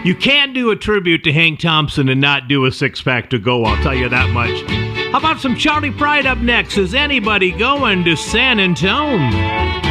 You can't do a tribute to Hank Thompson and not do a six-pack to go, I'll tell you that much. How about some Charlie Pride up next? Is anybody going to San Antone?